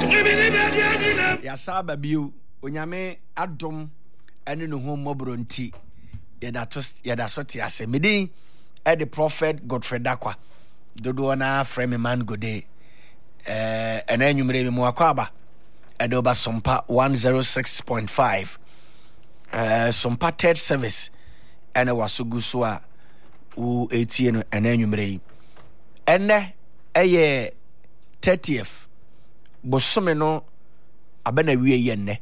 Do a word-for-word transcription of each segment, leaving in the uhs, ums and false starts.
Ya saba biu onyame adom ene no ho mobronti ya da to ya da so te ase medin e the prophet Godfrey Dakwa dodo na frame man gode eh ena enwumre bi mu akwaba e do ba sompa one oh six point five eh sompa third service ena wasugu so a u eighty no ena enwumre ene eye thirtieth bosome no abana wie ye nne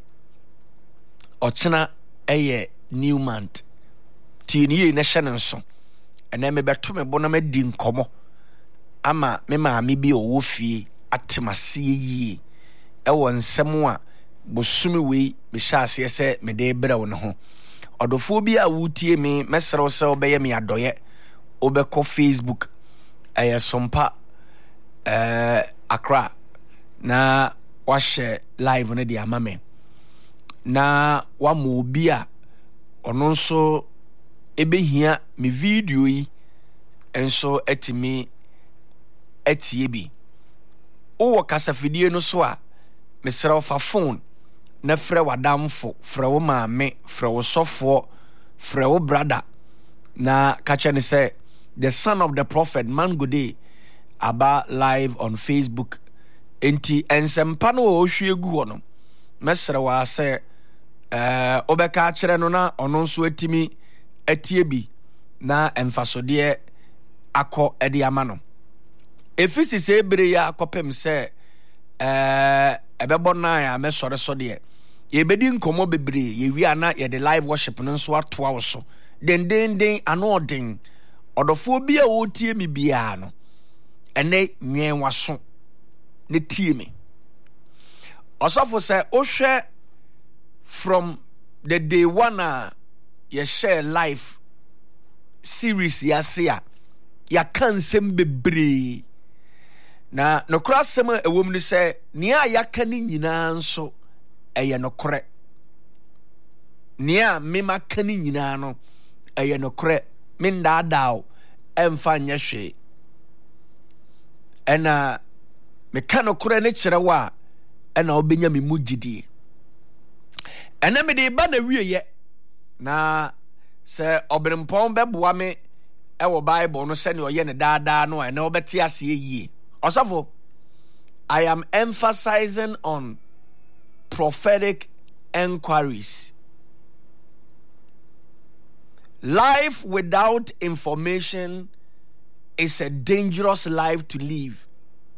ochena eye new month ti ni ye na hye nso ena me beto me bona me di nkomo ama me ma me bi owo fie atemase yi e won nsem a bosome we me hyase se me de brew ne ho odofo bi a wutie me mesrew se obeye me adoye obekọ Facebook eye sompa eh Accra na wahye live ne de amame na wa mo bi a ono nso ebehia me video yi enso etimi etie bi o kasafidie no so a mesra fa phone na frɛ wadamfo frɛ wo maame frɛ wo sofo frɛ wo brother na kacha ne say the son of the prophet Mangode aba live on Facebook enti ensempa no o hwie gu ho no mesra wa say eh obeka kire no na ono nso etimi atie bi na emfasode akọ ede ama no efisi se ebere ya akọpem se eh ebebo na ya mesore so de ye bedi nkomo bebre ye wi ana ye de live worship no nso atoa wo so den den den ano odin odofo bi a wo tie mi bia no ene nwen waso ne tie me osofo say o hwe from the day one uh, ye share life series ya sia ya kansem bebre na no krasem ewom ni say nia ya kan nyina nso eye no kore nia mema kan nyina no eye no kore min da daw emfa nya hwe ena me kan kore ne kire wa ena obenya me mugidie ena me de ba na wieye na se obrempon beboa me e wo Bible no se ne oye ne daada no ena obeti ase yie osofo I am emphasizing on prophetic enquiries. Life without information is a dangerous life to live.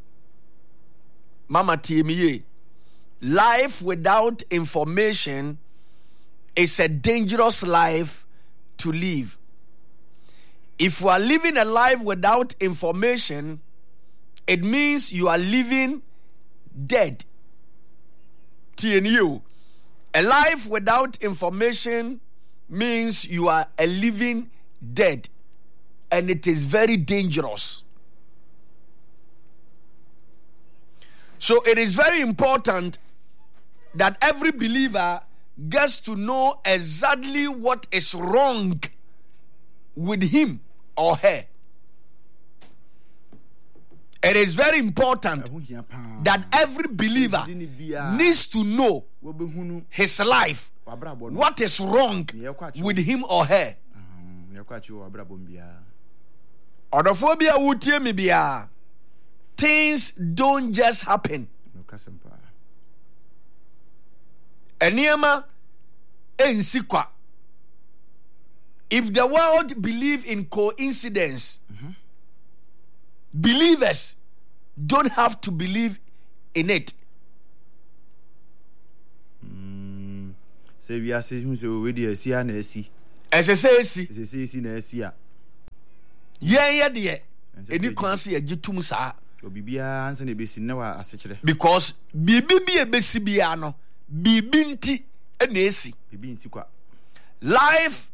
Mama Tiemiye, life without information is a dangerous life to live. If you are living a life without information, it means you are living dead. T N U. A life without information means you are a living dead. And it is very dangerous. So it is very important that every believer gets to know exactly what is wrong with him or her. It is very important that every believer needs to know his life, what is wrong with him or her. Odophobia wutie mi bia. Things don't just happen. Eniema ensikwa. If the world believe in coincidence, mm-hmm. believers don't have to believe in it. Mm. Say we are saying so we dey see na esi. Ese say esi. Ese say esi na esi a. Ye ye de. Eni kwanse ye gitum saa. Obibia anse na besi na wa asechire. Because bibi bi e besi bia no, bibi nti e na esi. Bibi nsi kwa. Life,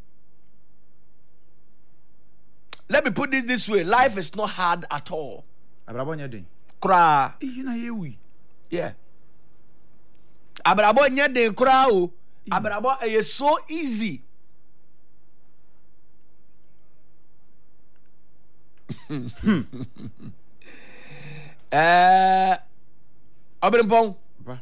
let me put this this way. Life is not hard at all. Abrabo nya den. Kra. You na yewi. Yeah. Abrabo nya den kra o. Abrabo is so easy. Eh, Abrempong.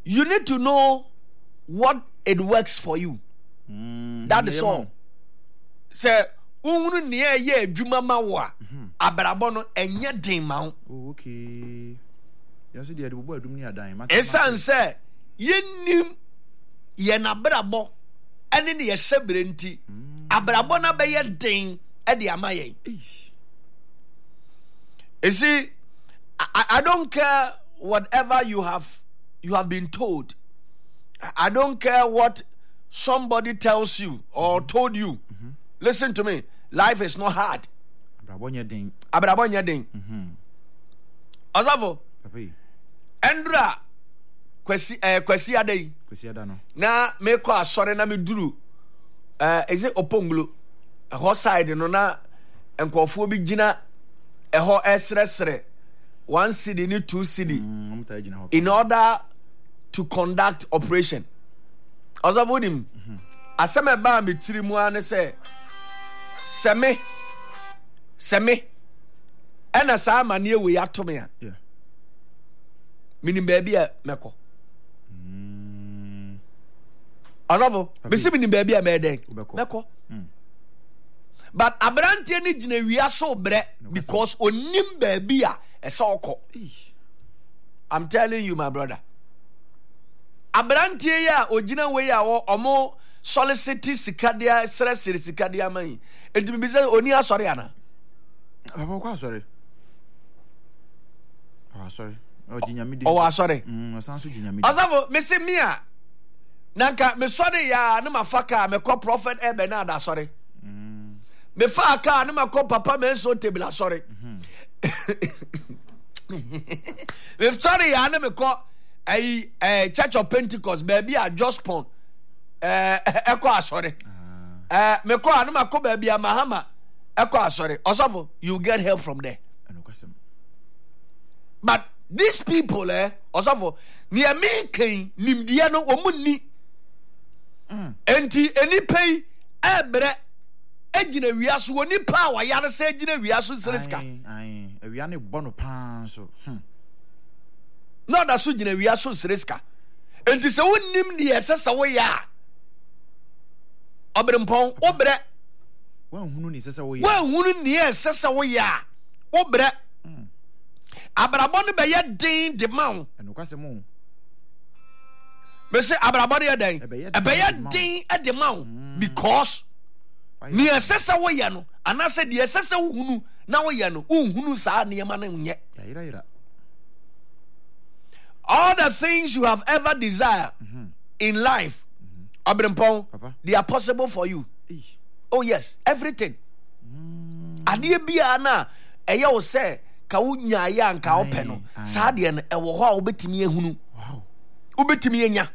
you need to know what it works for you. Mm, That is all. Say, unu niye ye adwuma ma wo a abrabɔ no enye den ma wo. Oh, okay. Yes, the adwuma adwuma ni adan. Esan sɛ yenim ye na abrabɔ ene ne ye hyɛbrɛ nti abrabɔ na bɛyɛ den e de ama yɛn. You see, I, I don't care whatever you have you have been told. I don't care what somebody tells you or told you. Mm-hmm. Listen to me. Life is not hard. Abrabonye ding. Abrabonye ding. Mhm. Ozavo. Papi. Endra kwesi eh kwesi adai. Kwesi ada no. Na me ko asore na me duru eh is it Oponglo. A ho side no na enkofo bi gina eho esresre one city ni two city Mm, in order to conduct operation. Ozavo dim. Aseme ba me tiri mu ane se seme seme ena sa amane we atome a Yeah. minim baabi a meko Mm. Ozavo be se minim baabi a meden Wobɛkɔ. meko Mm. but abrante ni gina wia so bre because onim baabi a ese okọ. Eesh. I'm telling you my brother, abrante ya ogina we ya wo omo solicity sikadia stress sikadia man entimi bi say oni asori ana. Papa kwa sorry. Ah, sorry. Oh, jinyami di. Oh, asori. Mm, osanso jinyami. Osavo me se me a nanka me sori ya na mafaka me call prophet e Bernard asori. Mm. Me fa aka na ma call papa me so table asori. Me sorry ya na me call ai eh Church of Pentecost baby a just pon eh e ko asori. Eh me call na ma call baby a Mahama e ko asori. Osavo you get help from there. Ano kwasem. But these people eh osofo near me kan nimdia no omunni Mm. enti enipa yi ebre egina wiaso woni pa wa yare se egina wiaso seriska Ai, ai. Ewia ne bɔ no paa so. Hmm. no da so gina wiaso seriska enti se wonnim de esesa wo ya obrempon obre Wan hunu ni sese wo ya. wa hunu ne esesa wo ya obre Mm. abrabɔ no be ye den de ma wo Ano kwasem o. me say abrabɔ no ye den Ɛbɛyɛ e be ye den den de ma wo because ni esesa wo ye no anase de esesa wo hunu na wo ye no unhunu saa niema no nye. Ya ira ira. All the things you have ever desired in life, Abrempong, Papa. they are possible for you. Eesh. Oh yes, everything. Mm. Adeɛ bia na ɛyɛ wo sɛ ka wo nyaayɛ anka wo pɛ no Aye, aye. saa deɛ no ɛwɔ hɔ a wobɛtumi ahunu Wow. wobɛtumi anya.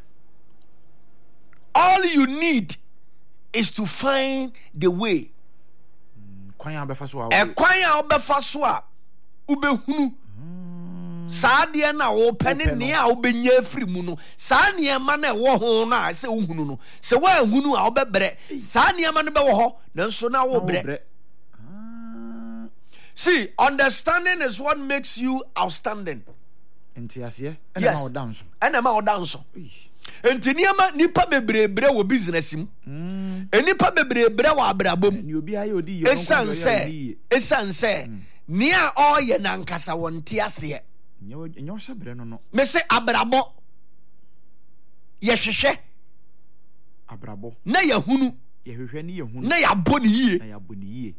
All you need is to find the way. Kwan ya befa so a. Ɛkwan a wobɛfa so a wobɛhunu saa deɛ no a wopɛ ne Wopɛ no. nea a wobɛnya afiri mu no saa nneɛma no ɛwɔ ho no a sɛ wohunu no sɛ woanhunu a wobɛbrɛ saa nneɛma no bɛwɔ hɔ nanso na wobrɛ. Ah. See, understanding is what makes you outstanding. Enti ase. Ena Yes. ma odan so. ɛna ma woda nso Eesh. enti nneɛma nipa bebreebrɛ wɔ business mu Mm. nipa bebreebrɛ wɔ abrabɔ mu Ni obi aye odi ye. ɛsiane sɛ ɛsiane sɛ nea ɔreyɛ nankasa wɔnte aseɛ. Nyo nyo hyebre no no. Me se abrabɔ yɛhwehwɛ Abrabo. na yɛhunu Ye hwehwɛ ni ye hunu. na yɛabɔ ne yie. Na ya boni ye.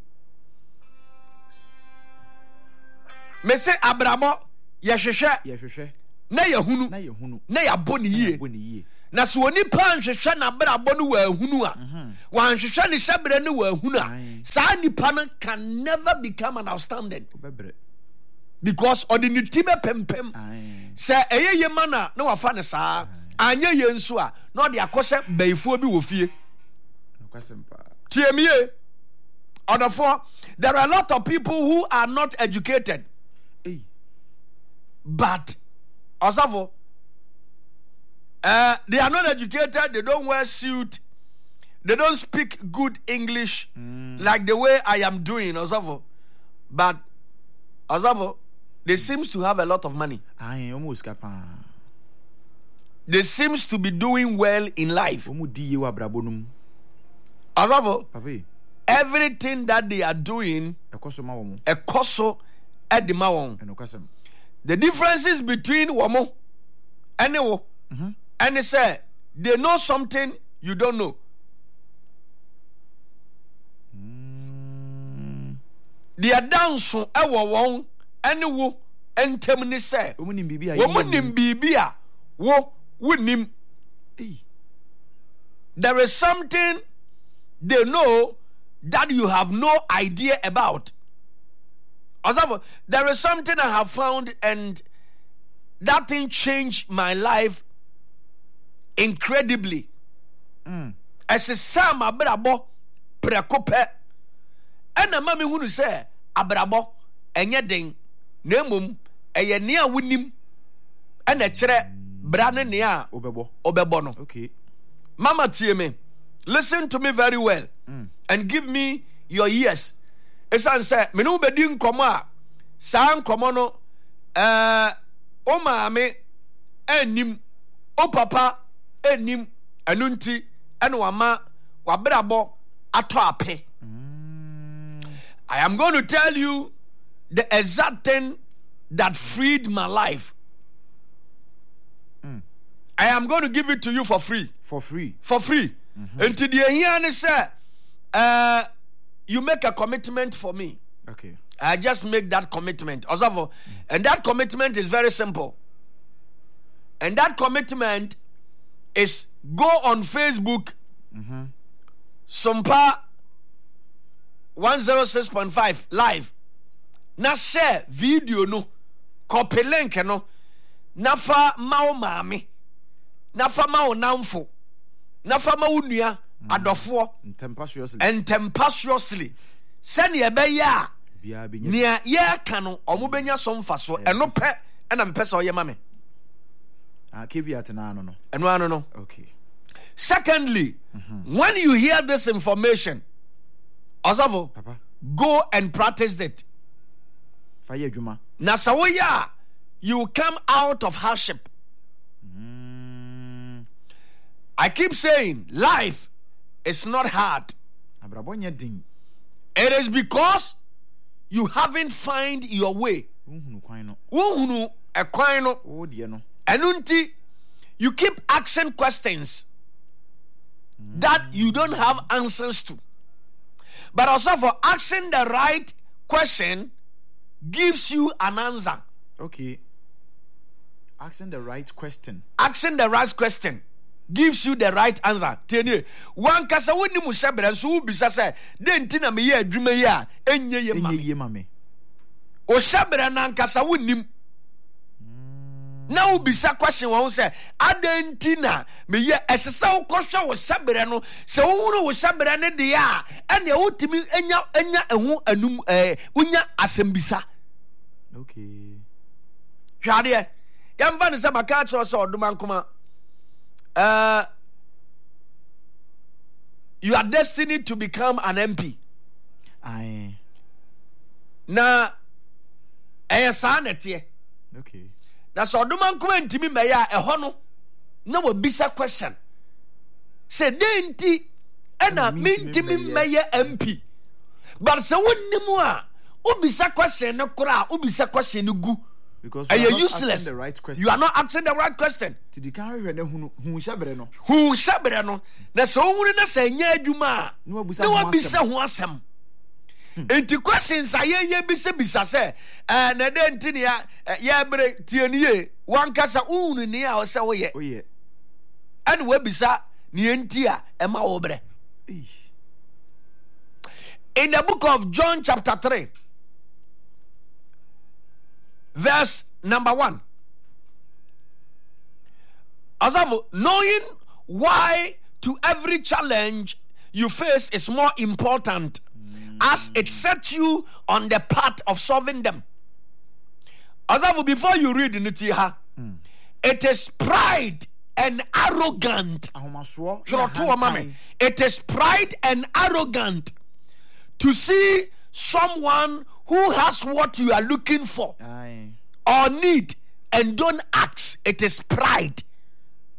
Me se abrabɔ yɛhwehwɛ Ye hwehwɛ na yɛhunu na ye hunu. na yɛabɔ ne yie. Boni ye. Na so onipa nhwehwɛ n'abrabɔ no wɔ ahunu a wanhwehwɛ ne hyɛbrɛ no wɔ ahunu Aye. a saa nipa no can never become an outstanding Obebre. because ɔde ne ti bɛpempem Ai. sɛ ɛyɛ yɛ ma na na wafa ne saa anyɛ yɛ nso a na ɔde akɔhyɛ bayifoɔ bi wɔ fie. No kwasem pa. tie me ye ɔdɔfoɔ there are a lot of people who are not educated Ei. but ɔsafo uh, they are not educated, they don't wear suit, they don't speak good English like the way I am doing ɔsafo, but ɔsafo they seems to have a lot of money. Ai, almost kapa. they seems to be doing well in life. Omu di ye wa brabo num. Asafo, Papi. everything that they are doing, Ekoso ma wo mu. ekoso edima won. Eno kasem. The differences between womo and wo, Mhm. and they say they know something you don't know. Mm. They are down so ewo won and wo entem ni say. Omu nim bibi a. Womo nim bibi a wo wonim. Eh. There is something they know that you have no idea about. Also, there is something I have found, and that thing changed my life incredibly. Mm. As a sam abrabo prekope, and a mammy who say abrabo enye den nemum eye nea wunim and a chere brane nea Obebo. obebono. Okay. Mama tie me, listen to me very well, Mm. and give me your ears. Esan say me no bedi nkomo a saa nkomo no eh o maame anim o papa anim anu nti ene wama wabrabo ato ape. Mm. I am going to tell you the exact thing that freed my life. Mm. I am going to give it to you for free. For free. For free. Until the here say, uh, you make a commitment for me. Okay. I just make that commitment. Osavo, and that commitment is very simple. And that commitment is go on Facebook, Mhm. Sumpa one oh six point five live. Na share video no, copy link no, na fa mao mami, na fa mao namfo, na fa mao nua adofo, Tempestuously. tempestuously. Send ye be ya. Bia bi Nia ye ka no omo benya so mfa so eno pe na mpe so ye mame Ah, caveat na no no. eno ano no. Okay. Secondly, when you hear this information, Osavo, Papa. go and practice it. Fire adwuma. Na sawoya, you will come out of hardship. Mm. I keep saying life is not hard. Abrabo nya din. It is because you haven't find your way. Unhunu kwan no. Wohunu ekwan no. O de no. Enunti, you keep asking questions that you don't have answers to. But also for asking the right question gives you an answer. Okay. Asking the right question. Asking the right question gives you the right answer. Tell one kasa woni mu sebere so ubisa say den ti na me ye adwuma yi a enye ye ma. Enye ye ma me. O sebere na nkasa wonim. Na ubisa question won say adenti na me ye esesa wo kohwe wo sebere no se wo hunu wo sebere ne de a ene wotimi enya enya ehu anum eh unya asembisa. Okay. Hwade yamfa ne se maka cho so oduma nkoma. Uh, you are destined to become an M P. Aye. Na ɛyɛ saa na ɛteɛ. Okay. Na sɛ ɔdoma nkoma ntimi mɛyɛ a ɛhɔ no na wɔbisa question. Sɛ de nti ɛna mentimi mɛyɛ M P. But sɛ wonnim a wobisa question no koraa wobisa question no gu. Because Are you you are not useless? asking the right question. You are not asking the right question. Ti di kan hwehwɛ na hunu hu hyɛbere no. Hu hyɛbere no. Na sɛ wohunu na sɛ ɛnyɛ adwuma a Na wabisa na ho wabisa ho asɛm. Enti questions a yɛyɛ bisa-bisa sɛ eh, na dɛ nti ne ya yɛbere tie ne ye wankasa wohunu ne a ɔsɛ woyɛ Oh yeah. ɛne wabisa ne enti a ɛma wo berɛ. Eh. In the book of John chapter three verse number one, Asafo, knowing why to every challenge you face is more important as it sets you on the path of solving them. Asafo, before you read in it, Mm. it is pride and arrogant. Ahomasoɔ. Choroto mame. It is pride and arrogant to see someone who has what you are looking for Aye. or need and don't ask. It is pride.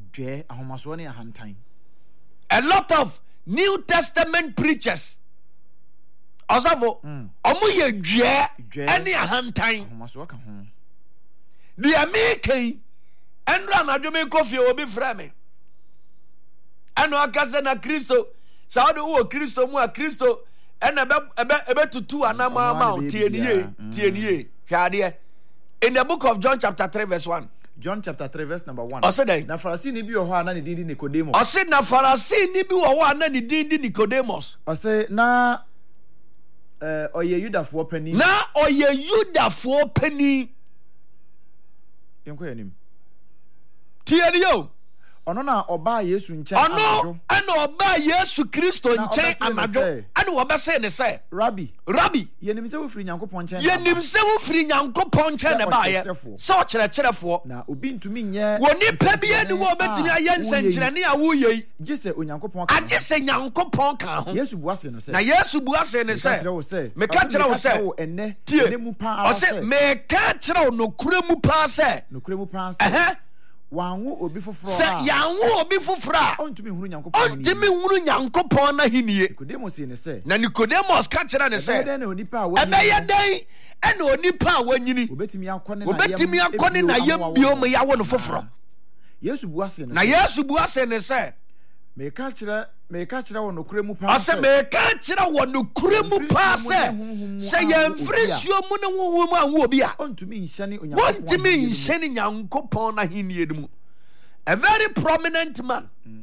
dwe ahomaso ne ahantan. A lot of New Testament preachers osavo omo ye dwe ene ahantan ahomaso ka ho. The American Andra na dwome kofi obi fra me. Ano akaze na Kristo sa do wo Kristo mu a Kristo ena be ebe tutu anama ma tieniye tieniye hwade. In the book of John chapter three verse one. John chapter three verse number one. Ose dey na Pharisee ni bi wo ho ana ne dindi Nicodemus. Ose na Pharisee ni bi wo ho ana ne dindi Nicodemus. Ose na eh oye Yudafo pani. Na oye Yudafo pani. Yenko yanim. Tieniyo. Ono na oba Yesu nche anadwo. Ono ana oba Yesu Kristo nche anadwo. Ana wo be say ne say, Rabbi, Rabbi, yenim se wo firi Nyankopon nche. Yenim se wo firi Nyankopon nche ne ba ye. So kyerɛkyerɛfo. Na obi ntumi nye. Woni pa bia ni wo betimi aye nsenkyerɛne a wo ye. Gye se Onyankopon ka. Agye se Nyankopon ka ho. Yesu buase no se. Na Yesu buase ne se. Me ka kyerɛ wo se. Enne. Ene mu pa ara se. O se me ka kyerɛ wo no kure mu pa se. No kure mu pa se. Eh wanwo obi foforo se yanwo obi foforo a ontumi hunu Nyankopon ontumi hunu Nyankopon na hinie. Nicodemus ne se. Na Nicodemus ka kyerɛ ne se. Ebe na onipa a wanyini. Ebe ye den ena onipa a wanyini. Obetimi akɔne na yam. Obetimi akɔne na yam bio me yawo no foforo. Yesu buase ne. Na Yesu buase ne se. Me ka kyerɛ me ka kyerɛ wo no kure mu pa. Ase me ka kyerɛ wo no kure mu pa se. Se yɛmfiri suo mu ne honhom anwo obi a. Ontumi nhyɛne Onyankopon. Ontumi nhyɛne Nyankopon na hinie mu. A very prominent man. Mm.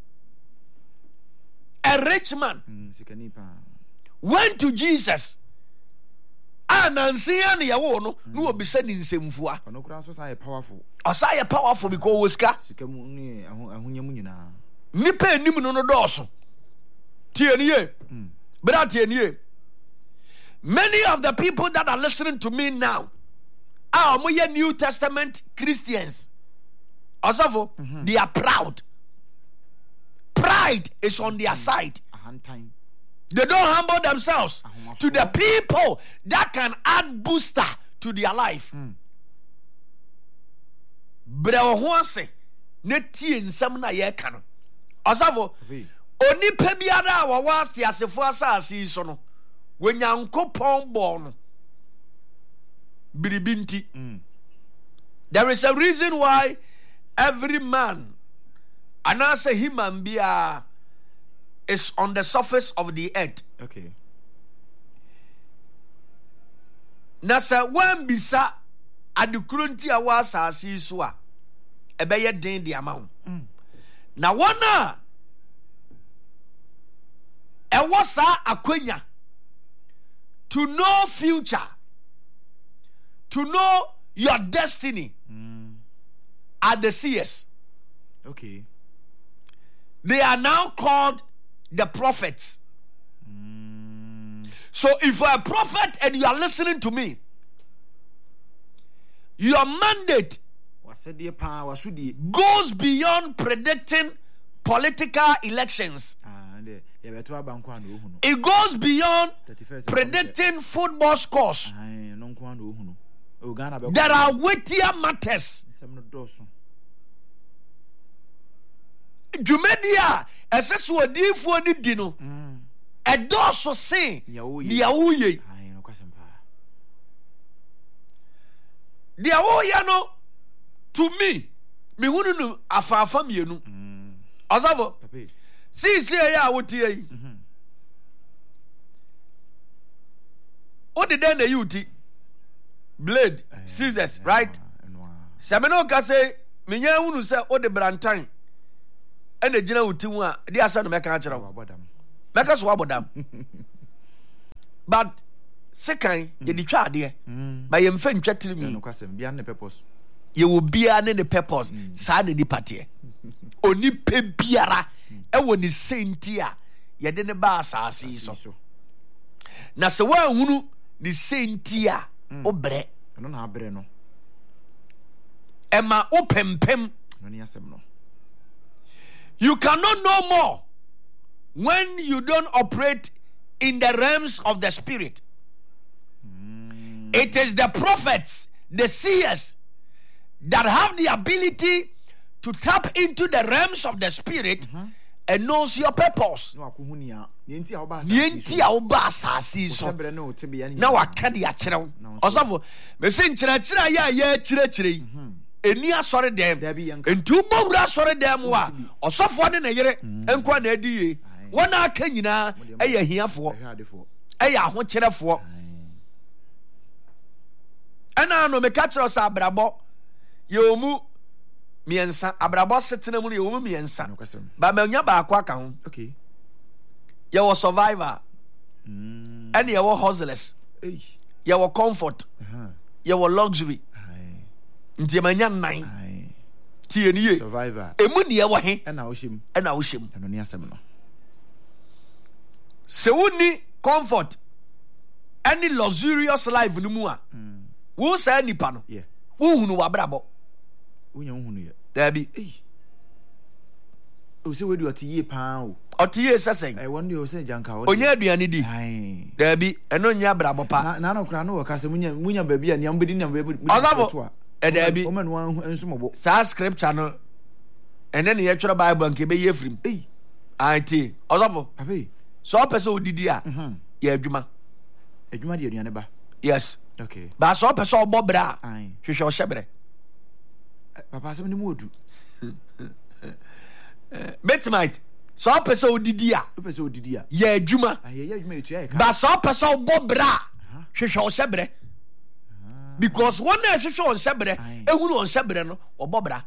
A rich man. Mm, went to Jesus. And nansia ne yawo no no obisa ni nsemfua. Ono kura so say powerful. Osay powerful because woska. Sikamu ni ahonya mu nyina. Nipa enim no no dɔɔso. Tie nie. Bra tie nie. Many of the people that are listening to me now are moye New Testament Christians. Also, mm-hmm. They are proud. Pride is on their side. They don't humble themselves to the people that can add booster to their life. Brɛ ho ase ne tie nsɛm na yɛ ka no. Ɔsafo onipa biara a wɔwɔ ase asefo asase yi so no Onyankopɔn bɔ no biribi nti. There is a reason why every man and as a human being is on the surface of the earth. Okay. Nasa wan bisa adukurunti a wa asase so a ebeye den de amount. Na wana e wasa akwanya to know future, to know your destiny. Are the seers. Okay. They are now called the prophets. Mm. So if you're a prophet and you are listening to me, your mandate goes beyond predicting political elections. It goes beyond predicting football scores. There are weightier matters. Jumedia ɛsɛ odiifo ni di no ɛdɔɔso sen deɛ woyɛ deɛ woyɛ no to me mehunu no afaafa mmienu ɔsafo siisie yɛ a wotie yi wode dɛn na yi wuti blade scissors right sɛ me ne woka sɛ menya hunu sɛ wode brantan ɛna gyina wuti mu a de asa no mɛka akyerɛ wo mɛka so wabɔdam but sekan yɛde twa adeɛ ba yɛmfa ntwa tirimi yɛwɔ biara ne ne purpose saa ne nipa teɛ onipa biara ɛwɔ ne senti a yɛde ne ba asase yi so na sɛ woanhunu ne senti a wobrɛ ɛma wopɛmpɛm. You cannot know more when you don't operate in the realms of the spirit. Mm. It is the prophets, the seers, that have the ability to tap into the realms of the spirit mm-hmm. and knows your purpose. Nienti a woba asase so. Na waka de akyerɛw. Osafo, me se nkyerɛkyerɛ ya ya kyerɛkyerɛ. Eni asɔre dem. Ntu bowura asɔre dem wa. Osafo de na yere enko na adi ye. Wona aka nyina ɛyɛ hiafo. Ɛyɛ ahokyerɛfo. Ɛna no me ka kyerɛ sa abrabɔ. Ye omu miensa abrabɔ setena mu ye omu miensa. Ba manya ba akwa ka ho. Okay. You were survivor, mm. and you were hustlers. You were comfort. Uh-huh. You were luxury. Nti manya nine. Ti eniye. Survivor. Emu ne ye wo he? E na wo hyem. E na wo hyem. Eno ne asem no. Se woni comfort, any luxurious life no mu a. Wo sa nipa no. Yeah. Wo hunu wa brabo. Wo nya wo hunu ye. Dabi. O se we do ati ye pa o. Otiye sesen. Eh won dey o se janka o. Onya aduane di. Ai. Dabi, eno nya brabo pa. Na na no kra no wo ka se munya munya baabi a niam bedi niam bedi. Ozabo. E dabi. O man wan enso mobo. Sa scripture no. Ene ne ye twere Bible nke be ye frim. Eh. Auntie, ozabo. Papi. So person odidi a. Mhm. Ye adwuma. Adwuma de aduane ba. Yes. Okay. Ba so person obọ bra. Ai. Hwehwe o hyebre. Papa se me mu odu. Betmite. So person odidi a. O person odidi a. Ye adwuma. Ah ye adwuma etua e ka. Ba so person obọ bra. Hwehwe o hyebre. Because one na hwehwe o hyebre, ehunu o hyebre no, obọ bra.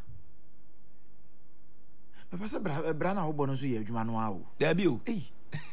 Papa se bra bra na obọ no so ye adwuma no a o. Da bi o. Eh.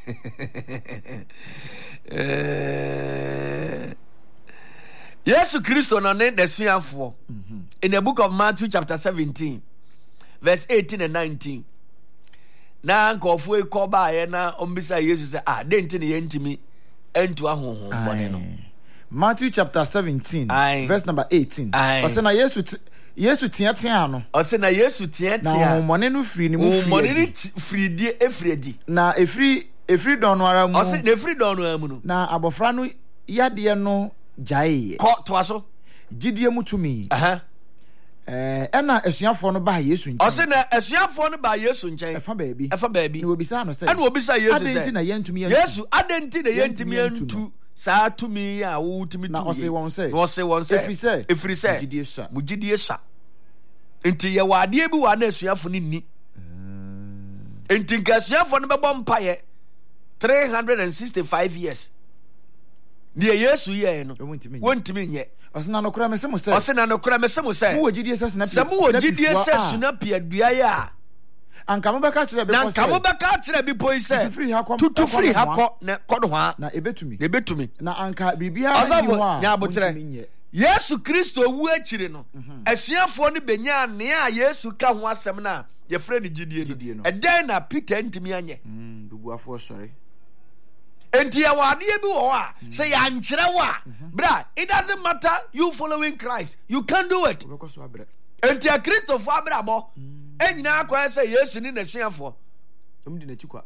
Eh. Yesu Christo no ne desuafo. In the book of Matthew chapter seventeen verse eighteen and nineteen. Na nkofo ekọ ba ye na ombisa Yesu say ah de ntini ye ntimi entu ahonhon bone no. Matthew chapter seventeen Aye. verse number eighteen. Ose na Yesu Yesu tia tia no. Ose na Yesu tia tia. Na homone no firi ni mu firi. Homone ni firi die efredi. Na efiri efiri don no ara mu. Ose na efiri don no ara mu no. Na abofra no yade no jae. Ko to aso. Gidie mutumi. Aha. Eh ena asuafo no ba Yesu nchen. Ose na asuafo no ba Yesu nchen. Efa baabi. Efa baabi. Na obisa no say. Ena obisa Yesu say. Adenti na yentumi yentu. Yesu adenti na yentumi yentu. Saa tumi a wo tumi tu. Na ose won say. Ose won say. Efri say. Efri say. Mugidie swa. Mugidie swa. Enti ye wade bi wa na asuafo ni ni. Enti nkasuafo no bebo mpaye three hundred sixty-five years. Ne Yesu ye no. Wontimi nye. Ose na no kura me se mo say. Ose na no kura me se mo say. Mu wogidie se na pia. Se mu wogidie se suna pia dua ya. Anka mo beka kire be ko se. Na anka mo beka kire bi po ise. Tutu free hakọ na kodo ha. Na ebetumi. Na ebetumi. Na anka bibia ni ho a. Nya abotre. Yesu Kristo wu akire no. Asuafo no benya ne a Yesu ka ho asem na ye frɛ ne gidie no. Eden na Peter ntimi anye. Mm, bubuafo sɔre. Enti ya wade bi wo a say ya nkyerɛ wo a. Bra, it doesn't matter you following Christ. You can do it. Enti ya Kristo fo abrabɔ. Enyina akwa say Yesu ni n'asuafo. Em di n'akyi kwa.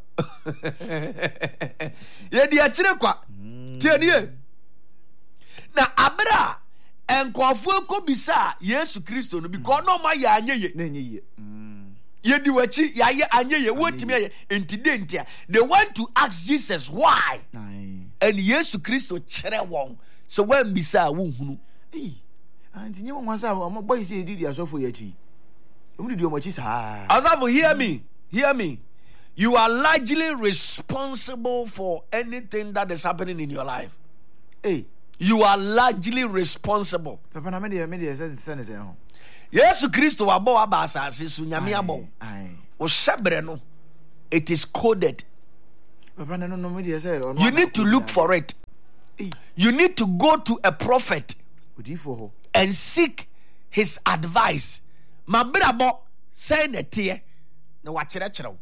Ye di akyire kwa. Tie nie. Na abra enkofo ko bisa Yesu Kristo no because no ma ya anye ye. Na anye ye. Ye di wachi ya ye anye ye wotimi ye entide ntia. They want to ask Jesus why. And Yesu Kristo kyerɛ wɔn. So when bisa wo hunu. Eh. Anti nye won sa mo boy say didi asofo ye chi. Em didi o mo chi sa. Asofo hear me. Hear me. You are largely responsible for anything that is happening in your life. Eh. You are largely responsible. Papa na me de me de say say ne say ho. Yesu Kristo wabo aba asase so nyame abo. Ai. O hyebre no. It is coded. Papa na no no me de say you need to look for it. Eh. You need to go to a prophet odifo ho and seek his advice. Mabrabo say na tie na wa kyerɛ kyerɛw.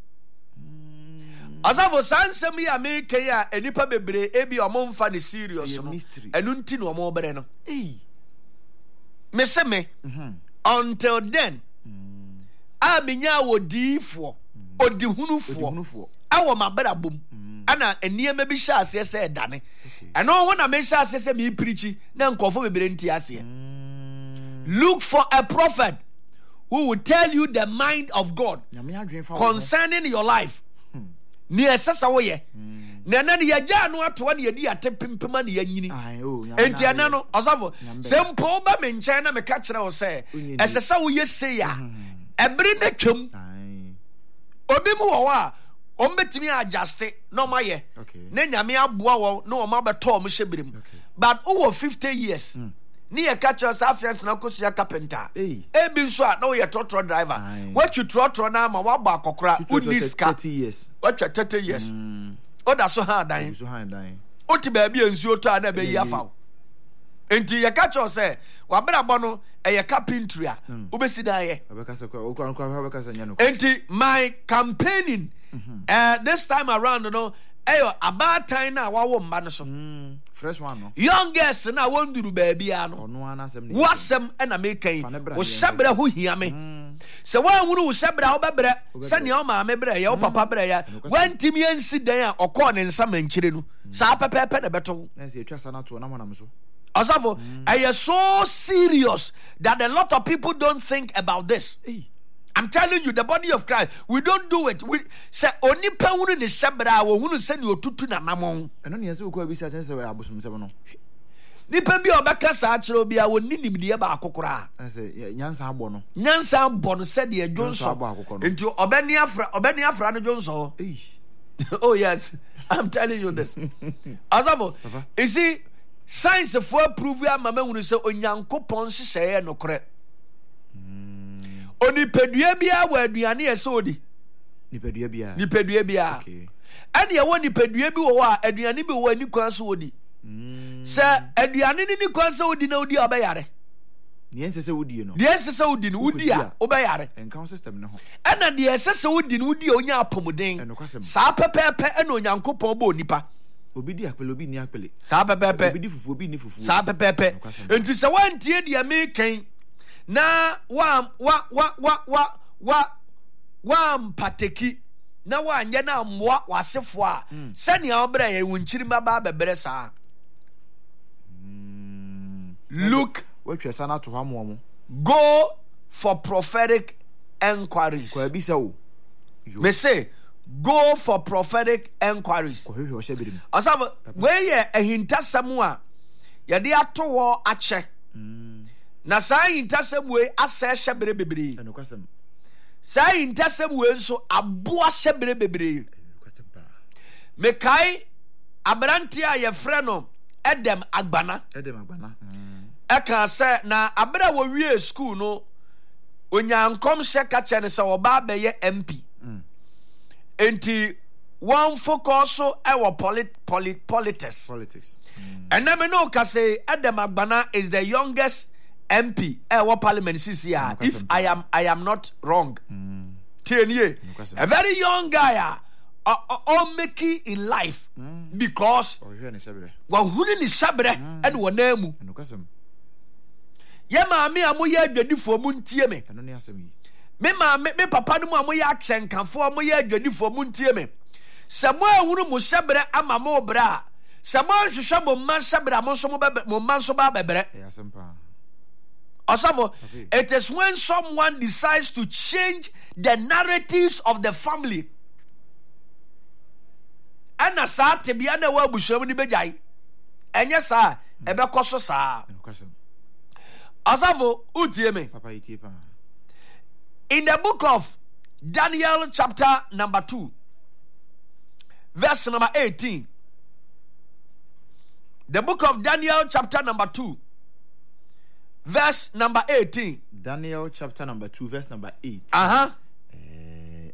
Asafo sansem ya me kan ya enipa bebre ebi omo mfa ne serious no. Enu nti no omo bere no. Eh. Me se me. Mhm. Until then. Mm. A menya wodifo, odihunufo. Awo mabera bom. Ana eniema bi hya ase se dane. Eno ho na me hya ase se me preachi na nkofo bebre nti ase. Look for a prophet who will tell you the mind of God concerning your life. Ni esesa wo ye na na ye ja no ato na ye di ate pimpima na ye nyini enti ana no osafo sempo ba me nchen na me ka kire wo se esesa wo ye se ya ebere na twam obi mu wo a o mbetimi adjust no ma ye na nyame aboa wo na o ma beto mo hyebirim but over fifty years ni ye ka kire sa fiance na kosu ya carpenter e bi so a na wo ye trotro driver what you trotro na ma wa ba akokora uniska thirty years what thirty years oda so ha dan so ha dan oti ba bia nsuo to ana be yi afa enti ye ka cho se wa bra bo no e ye carpentry a obesi dan ye obeka se ko obeka se nya no enti my campaigning uh, this time around no eyo about time na wa wo mba no so fresh one no youngest na wonduru ba bia no ono anasem ne wasem na me kan wo hyebra ho hia me se wa hunu wo hyebra wo bebre se ne o ma me bre ye wo papa bre ya wantimi ansi dan a okọ ne nsa mankire no sa pepepe na beto na se etwa sana to na monam so osafo are so serious that a lot of people don't think about this. I'm telling you, the body of Christ, we don't do it. We say oni pa hunu ne hyebra wo hunu se ne otutu na namon eno ne yese ko abisa tense we abosum sebe no nipa bi obeka sa akire obi a woni nimdiye ba akokora se nyansa abo no nyansa abo no se de adwonso enti obeni afra obeni afra no dwonso oh yes, I'm telling you this. Asabo you see science for prove ya mama hunu se onyankopon hyehyeye no kore onipadua bia wa aduane ese odi nipadua bia nipadua bia okay ani ya woni nipadua bi wo a aduane bi wo ani kwan so odi se aduane ni ni kwan so odi na odi obeyare ni ensese odi no ni ensese odi no odi a obeyare enka system ne ho ana de ensese odi no odi a onya apomuden sa pepepe ana onyankopon bo onipa obi di akpele obi ni akpele sa pepepe obi di fufu obi ni fufu sa pepepe enti se wantie de me kan na wa wa wa wa wa wa wa mpateki na wa anye na mmoa wasefo a sani a obra ye wonchirima ba bebere saa look what you sana to hamo mo go for prophetic enquiries ko abi se wo me say go for prophetic enquiries ko hwehwe o hyebirim asaba we ye ahintasam a ye de ato wo ache na saa intasem we asa hyebere bebre eno kwasem saa intasem we nso aboa hyebere bebre me kai abrante a ye frɛ no edem agbana edem agbana e ka sɛ na abra wo wie school no onyankom hye ka kyɛ ne sɛ wo ba be ye M P enti one focus so e wo polit polit politics politics and me no ka say edem agbana is the youngest M P eh what parliament sisi ya if I am I am not wrong mm. Tienye a very young guy uh, uh, all making in life mm. because wa huni ni sabre and wanamu ye ma me amoye adwadifo mu ntie me me ma me papa no mu amoye akyenkafo amoye adwadifo mu ntie me samo ahunu mu sabre ama mo bra samo hwehwe mo man sabre mo so mo be mo man so ba bebre Osavo, okay. It is when someone decides to change the narratives of the family. And a sa te bia na wa bushamu ni bejai. Enye sa ebe koso sa. Osavo, utie me. Papa itie pa. In the book of Daniel chapter number two, verse number eighteen. The book of Daniel chapter number two, verse number eighteen. Daniel chapter number two, verse number eight. Uh-huh. Uh,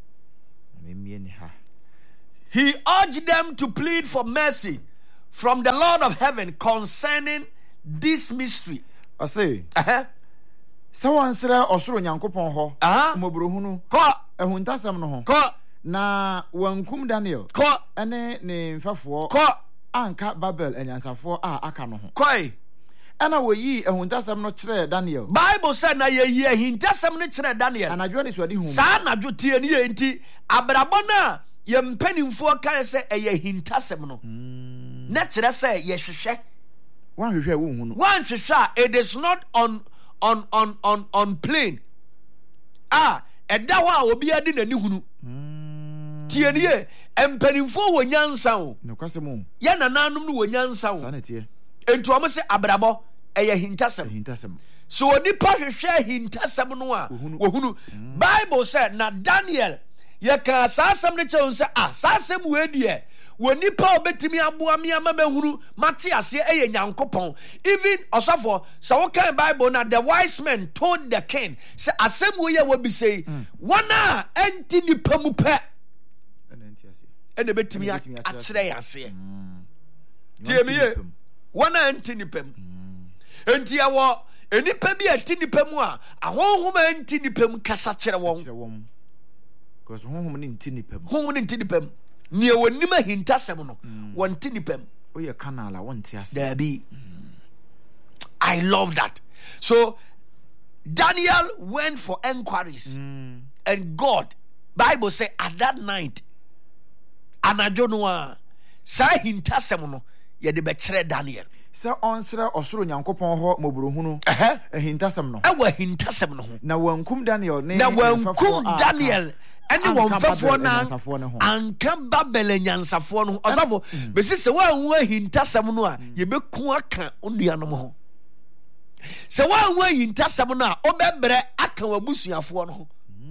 he urged them to plead for mercy from the Lord of heaven concerning this mystery. I say, uh-huh. Someone said, Osoro Nyankopon ho, uh-huh. Mobrohunu, ko, ehuntasam no ho, ko, na wankum Daniel, ko, ene ne mfafo, ko, anka Babel enyansafo a aka no ho. Koi. Ana wo yi ehuntasam no kyerɛ Daniel. Bible said na ye yi ehuntasam no kyerɛ Daniel. Anadwo ne suade hu. Sa anadwo tie ne ye nti abrabɔ na ye mpanimfo kan sɛ ɛyɛ hintasam no. Na kyerɛ sɛ ye hwehwɛ. Wan hwehwɛ wo hu no. Wan hwehwɛ it is not on on on on on plane. a ɛda hɔ a obi adi n'ani hunu tie nie empanimfo wɔ nyansa o no kwasemo yɛ nananom no wɔ nyansa o sana tie enti ɔmo se abrabɔ ɛyɛ hintasɛm hintasem so onipa hwehwɛ hintasɛm no a wɔhunu bible sɛ na Daniel yɛka saa asɛm no kyɛw sɛ ah saa asɛm wɔ deɛ wɔ nipa obetimi aboa me ama mahunu mate ase ɛyɛ Nyankopɔn even ɔsɔfo sɛ wokan Bible na the wise men told the king sɛ asɛm wɔ yɛ wɔ bi sei wɔn a ɛnti nipa mu pɛ ɛna betimi akyerɛ yɛ aseɛ tie me ye wɔn a ɛnti nipa mu enti ɛwɔ enipa bi a ɛti nipa mu a ahonhom a ɛnti nipa mu kasa kyerɛ wɔn because honhom ne nti nipa mu honhom ne nti nipa mu nea wɔnim ahintasɛm no wɔnte nipa mu oyɛ kanala wɔnte ase dabi I love that so Daniel went for enquiries mm. and God Bible say at that night anadwo no a saa hintasɛm no yɛde bɛkyerɛ Daniel sɛ ɔnsrɛ ɔsoro Nyankopɔn hɔ mɔborohunu ahintasɛm no ɛwɔ ahintasɛm no ho na wankum Daniel ne na wankum Daniel ɛne wɔn mfɛfoɔ na anka Babel nyansafoɔ no ɔsɔfo bɛsi sɛ wɔanwu ahintasɛm no a yɛbɛku aka onuanom ho sɛ wɔanwu ahintasɛm no a ɔbɛbrɛ aka w'abusuafoɔ no ho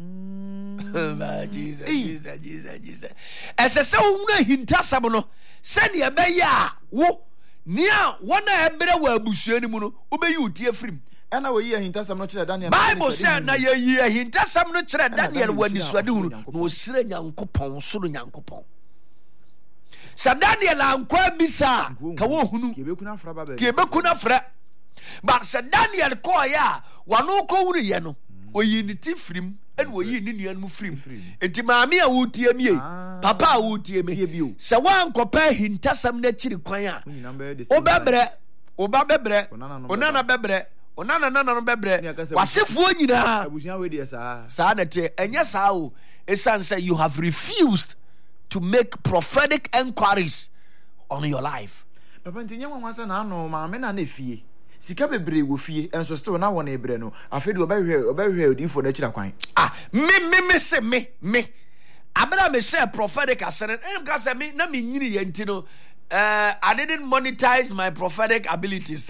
Jesus Jesus Jesus Jesus ɛsɛ sɛ wɔnwu ahintasɛm no sɛdeɛ ɛbɛyɛ a wo nea wɔn a ɛbrɛ wɔ abusua no mu no wobɛyi wo tie firim ɛna wɔyi ahintasɛm no kyerɛ Daniel Bible sɛ na yɛyi ahintasɛm no kyerɛ Daniel wɔ anisoade hunu na wɔsrɛ Nyankopɔn soro Nyankopɔn sɛ Daniel ankɔ bisa ka wɔhunu kɛbɛku no frɛ but sɛ Daniel kɔɔyɛ a wɔno kɔhunu yɛ no ɔyi ne ti firim ɛna wɔyi ne nua no mu firim enti maame a wotie mi papa a wotie mi sɛ wɔankɔpɛ ahintasɛm no akyiri kwan a wobɛbrɛ woba bɛbrɛ onana bɛbrɛ onana nana no bɛbrɛ wasefoɔ nyinaa saa na te ɛnyɛ saa o ɛsiane sɛ you have refused to make prophetic enquiries on your life papa nti nyɛ wɔn sɛ na ano maame na na fie sika bebree wɔ fie enso still na wɔn ebrɛ no afei de ɔbɛhwɛ ɔbɛhwɛ odifo na kyira kwan ah me me me se me me abena me share prophetic asɛn ɛm ka sɛ me na me nyini yɛ nti no Uh, I didn't monetize my prophetic abilities.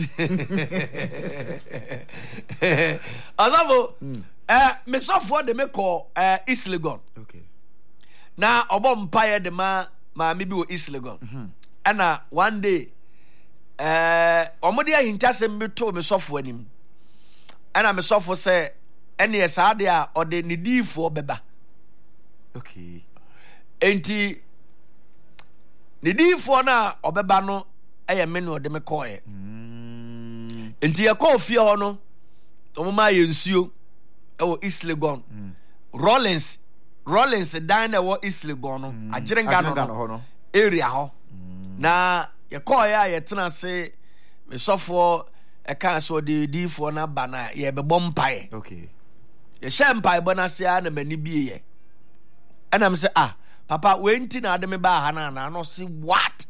Although, me so for the me call uh, East Legon. Okay. Now, obom paye de ma ma maybe wo East Legon. And uh, one day, uh, omodi a hintasem bi to me so for anim. And I me so for say, any asade a or the nidi for beba. Okay. Enti. Ne diifoɔ no a ɔbɛba no ɛyɛ me no ɔde me kɔɔɛ enti yɛkɔɔ fie hɔ no ɔmoma yɛ nsuo ɛwɔ East Legon Rollins Rollins dan na ɛwɔ East Legon no agyerenga no area hɔ na yɛkɔɔɛ a yɛtena ase mesɔfoɔ ɛka sɛ ɔde diifoɔ no aba no a yɛbɛbɔ mpaeɛ yɛhyɛ mpaeɛbɔ no ase a na m'ani bieɛ ɛnam sɛ ah Papa, when Tina had me by Hannah, and I don't see what.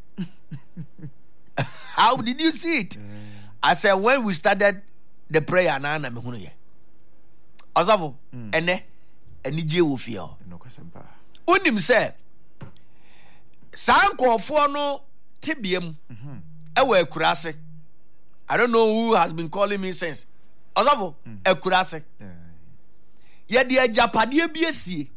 How did you see it? I said, when we started the prayer, and I'm here. Osavo, and then, and you will feel. Unim say, Sanko for no tibium, ewe kurase. I don't know who has been calling me since. Osavo, e kurase. Yet the Japadia B S C.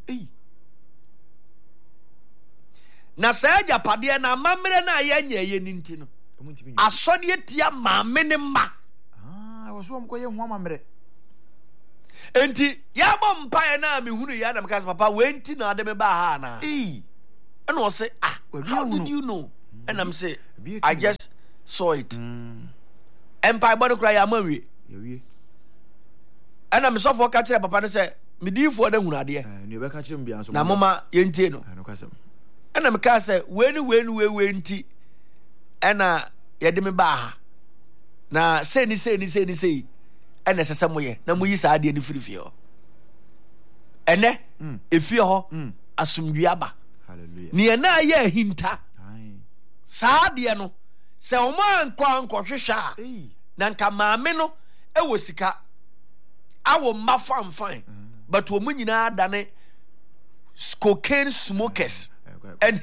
Na sɛ agyapadeɛ na amammerɛ na yɛnyɛ yɛ ne nti no asɔdeɛ tia maame ne ma ah wɔ so ɔmkɔyɛ ho amammerɛ enti yɛabɔ mpaeɛ na mehunu yɛ na meka sɛ papa wenti na ade me ba ha na ee ɛna ɔse ah how did you know ɛnam sɛ I just saw it mpaeɛ bɔ no kora yɛ ama wie ɛna mesɔfoɔ ka kyerɛ papa no sɛ mediifoɔ da hunu adeɛ na moma yɛntie no ɛna meka sɛ wei wei wei wei nti ɛna yɛde me baa ha na sɛ ni sɛ ni sɛ ni sɛ ɛna ɛsɛ sɛ moyɛ na moyi saa adeɛ no firi fie hɔ ɛnɛ ɛfie hɔ asomdwe aba neɛ na ayɛ ahinta saa adeɛ no sɛ ɔmo ankɔ ankɔhwehwɛ a na nka maame no ɛwɔ sika awɔ mma famfan but wɔn nyinaa dane cocaine smokers and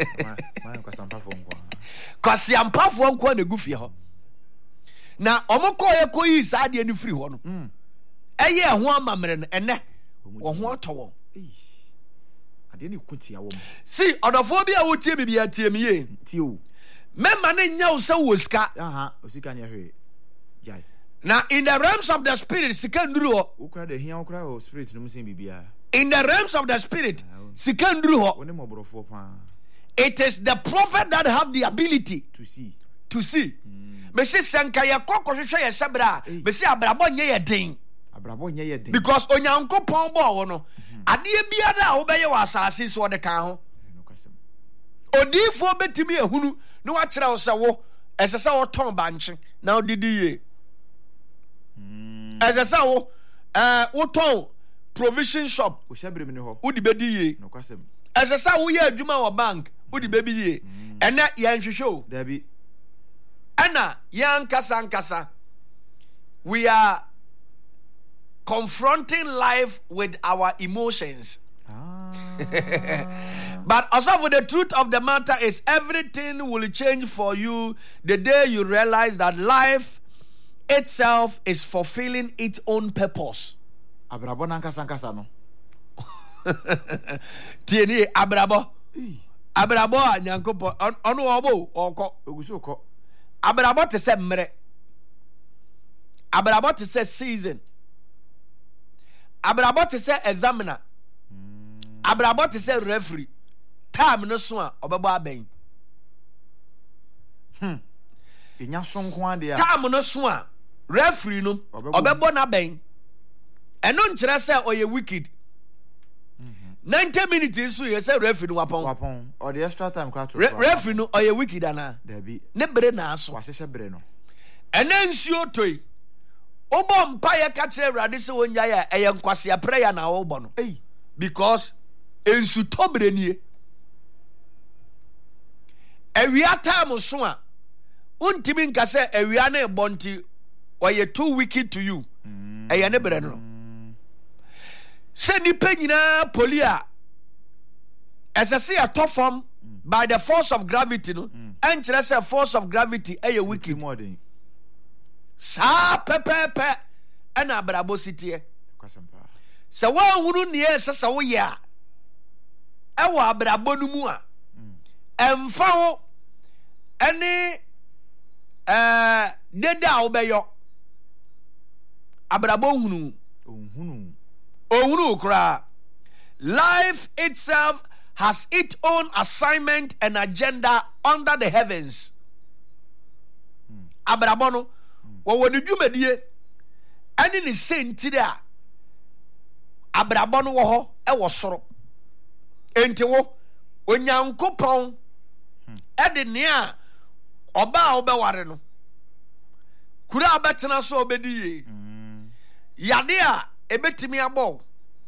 kwasiampafoɔ nko na egu fie hɔ na wɔn kɔɔ yɛ kɔ yi saa adeɛ no firi hɔ no ɛyɛ ɛho amammerɛ no ɛnɛ wɔn ho atɔ wɔn adeɛ ne kutia wɔn si ɔdɔfoɔ bi a wotie bibi atie mi yie tie o mɛma ne nya wo sɛ wɔ sika aha osika ne ahwɛ jai na in the realms of the spirit sika nduru hɔ wokura de hia wokura o spirit no musin bibia in the realms of the spirit sika nduru hɔ woni mɔborɔfoɔ pa it is the prophet that have the ability to see to see me se sanka ye kokko hwehwe ye sebra me se abrabɔ nye ye den abrabɔ nye ye den because onyankopɔn bɔ wo no ade biara a wo bɛyɛ wɔ asase so de kan ho odifo betimi ehunu no wa kyerɛ wo sɛ wo ɛsɛ sɛ wo tɔn bankye na wo didi ye ɛsɛ sɛ wo eh wo tɔn provision shop wo hyɛbrɛ mi ne hɔ wo di bedi ye no kwasɛm ɛsɛ sɛ wo yɛ adwuma wɔ bank wo di bebi ye ɛnɛ yɛn hwehwɛ o dabi ɛna yɛn nkasa nkasa we are confronting life with our emotions. ah But also for the truth of the matter is everything will change for you the day you realize that life itself is fulfilling its own purpose. abrabɔ na nkasa nkasa no Tieni abrabɔ. Abrabɔ a nyankopɔ ɔno ɔbɔ ɔkɔ. oguso kɔ Abrabɔ te sɛ mmerɛ. Abrabɔ te sɛ season. Abrabɔ te sɛ examiner. Abrabɔ te sɛ referee. Time no so a ɔbɛbɔ abɛn. hmm enya so nko ade a Time no so a referee no ɔbɛbɔ n'abɛn. Ɛno nkyerɛ sɛ ɔyɛ wicked. ninety minutes so yɛ sɛ referee no wapɔn. wapɔn ɔde extra time kra to Referee no ɔyɛ wicked ana. dabi Ne bere na aso. wahyehyɛ bere no Ɛnɛ nsuo toi. Wobɔ mpa yɛ ka kyerɛ Awurade sɛ wonyae a ɛyɛ nkwasea prɛ ya na wobɔ no. ei Because ensu tɔ bere nie. Awia time so a wontimi nka sɛ awia na ɛbɔ nti ɔyɛ too wicked to you. Ɛyɛ ne bere no. Sɛ nipa nyinaa poli a ɛsɛ sɛ yɛtɔ fam by the force of gravity no ɛnkyerɛ sɛ force of gravity ɛyɛ wicked. modern Saa pɛpɛɛpɛ ɛna abrabɔ si teɛ. kwasɛm pa Sɛ woahunu neɛ ɛsɛ sɛ woyɛ a ɛwɔ abrabɔ no mu a ɛmfa wo ɛne ɛɛ deda a wobɛyɔ abrabɔ hunu ohunu ohunu koraa. Life itself has its own assignment and agenda under the heavens. Abrabɔ no wɔwɔ ne dwumadie ɛne ne sentire a abrabɔ no wɔ hɔ ɛwɔ soro. Enti wo Onyankopɔn ɛde nea ɔbaa a wobɛware no kura a wobɛtena so a wobɛdi yie yade a ɛbɛtumi abɔ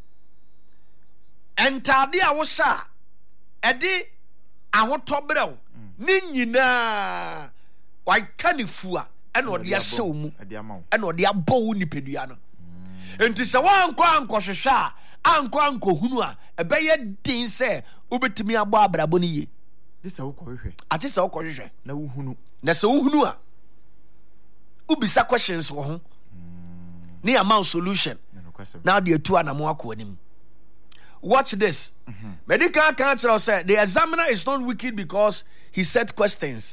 ɛntade a wohyɛ a ɛde ahotɔ berɛ wo ne nyinaa waka ne fu a ɛna ɔde ahyɛ wo mu ade ama wo ɛna ɔde abɔ wo nipadua no. Enti sɛ woankɔ ankɔhwehwɛ a ankɔ ankɔhunu a ɛbɛyɛ den sɛ wobɛtumi abɔ abrabɔ no yie. de sɛ wokɔhwehwɛ Ate sɛ wokɔhwehwɛ na wohunu na sɛ wohunu a wobisa questions wɔ ho ne ama wo solution na no kwasɛm na wode atu anamo akɔ anim. Watch this. Medical counsel said the examiner is not wicked because he set questions.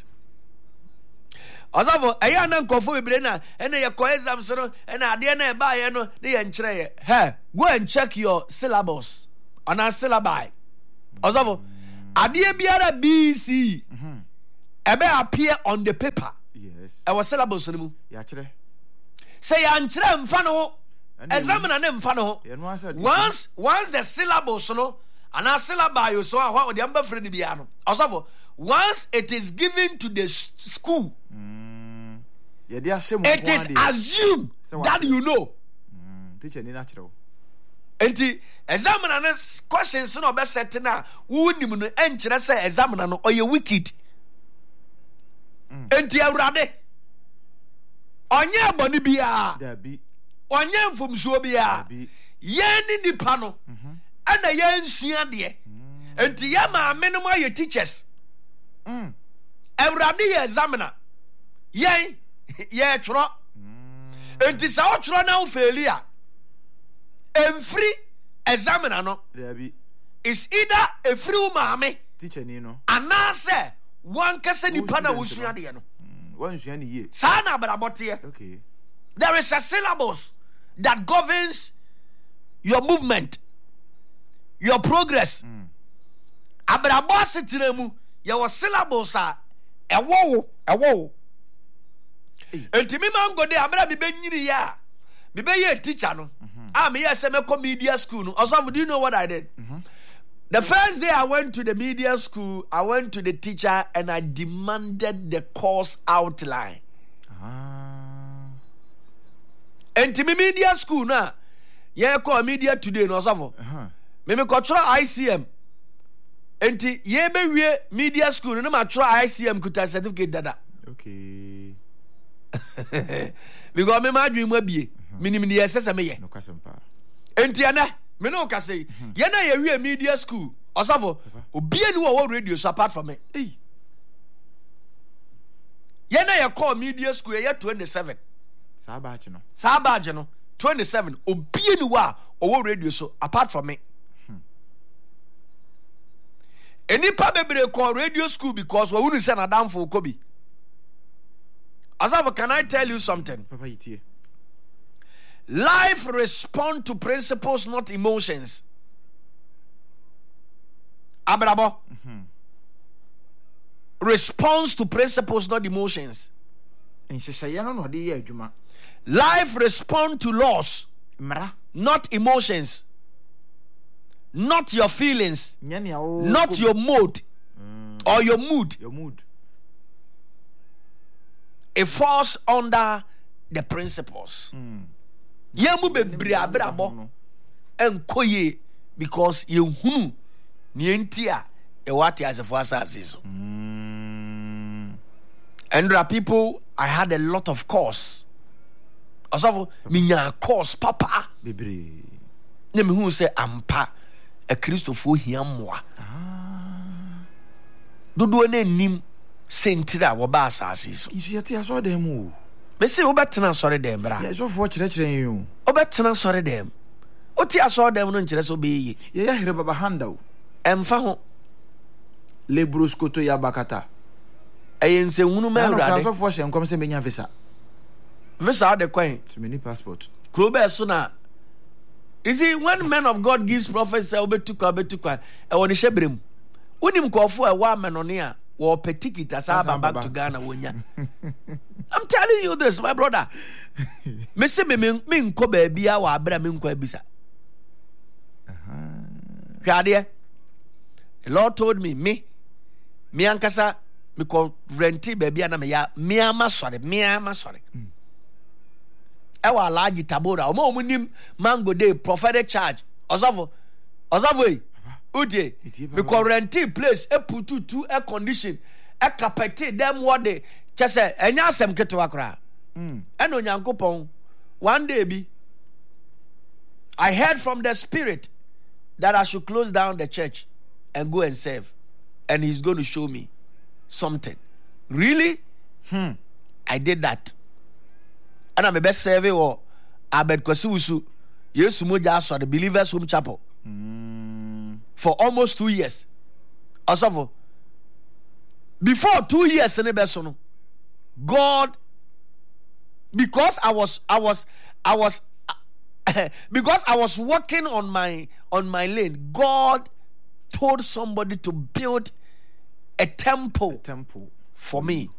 Osafo eya na nkofo bebre na ene ye ko exam so no ene ade na e ba ye no ne ye nkyere ye. Hey, go and check your syllabus. On our syllabi. Osafo ade biara B C ebe appear on the paper. yes E was syllabus no mu. ya kyerɛ Say ya nkyere mfa no ho. Examiner ne mfa no ho. yɛno asɛ Once once the syllabus no and our syllabi you so how the amba friend bia no. Osafo once it is given to the s- school yɛde ahyɛ mu it is assumed that you know. teacher ni na kyerɛ wo Enti examiner no questions no be set na wo nim no enkyerɛ sɛ examiner no ɔyɛ wicked. Enti awurade ɔnyɛ bɔne bia dabi ɔnyɛ mfomsuo bia dabi yɛn ni nipa no ɛna yɛn nsua deɛ enti yɛ maame no mu ayɛ teachers awurade yɛ examiner yɛn yɛ twerɛ enti sɛ wotwerɛ na wofeeli a ɛmfiri examiner no is either ɛfiri wo maame teacher ni no anaasɛ wankasa nipa na wosua deɛ no wansua ni yie saa na abrabɔteɛ okay there is a syllabus that governs your movement, your progress. Abrabɔ asetena mu yɛwɔ syllabus a ɛwɔ wo ɛwɔ wo enti me mango de abra me benyini ya me be ye teacher no ah me yes me come media school no also do you know what I did mm-hmm. The first day I went to the media school, I went to the teacher and I demanded the course outline. Ah. Enti me media school na ye call media today no also uh-huh. Me me control I C M. Enti ye be wie media school no ma try I C M kuta certificate dada. Okay. Because me ma dwen mu abie. Minim ne yesese me ye. No kwasempa. Enti ana me no ka say ye na ye wie media school. Osafo obi ani wo radio so apart from me. Eh. Ye na ye call media school ye twenty-seven. Sa badge no. Sa badge no twenty-seven. Obi ani wo wo radio so apart from me. Enipa bebre call radio school because we wouldn't send a damn for Kobe. Asafo, can I tell you something? Papa itie. Life respond to principles, not emotions. Abrabo. Mm-hmm. Responds to principles, not emotions. Life respond to laws, not emotions, not your feelings, not your mood mm. or your mood. Your mood. It falls under the principles. Mm. Yemu bebre abrabo enkoye because yehunu nientia e wati asefo asase so. And there are people, I had a lot of course. Osafo minya course papa bebre. Ne me hu say ampa a Christopher hiamwa. Ah. Dodo na nim sentira wo ba asase so. Isu yati aso dem o. Me say wo betena sori dem bra. Ya so fo kire kire yin o. Wo betena sori dem. O ti aso dem no nkire so be yi. Ye ya here baba handa o. Emfa ho. Lebros koto ya bakata. Ayen se hunu ma urade. Na so fo hye nkom se menya visa. Visa de kwan. To me ni passport. Krobe so na. You see, when men of God gives prophets say obetukwa obetukwa e woni hyebrem. Unim kofo e wa menone a wo petikita sa back to Ghana wonya. I'm telling you this, my brother. Me say me me nko ba bia wa abra me nko abisa. Uh-huh. The Lord told me, me me ankasa me ko renti ba bia na me ya me ama sore, me ama sore. Ewa alaji tabora omo omunim mango day prophetic charge osofo osofo e uje me quarantine place e putu to air condition e carpet them what they chese enya asem ketewa kra mm e no nyankopon one day bi I heard from the spirit that I should close down the church and go and serve, and he's going to show me something. Really? Hmm. I did that. And I'm a best survey or Abed Kwasiwusu, Yesu Moja Aswa, the Believers Home Chapel, mm. for almost two years. Also, before two years, God, because I was, I was, I was, because I was working on my on my lane, God told somebody to build a temple, a temple for me.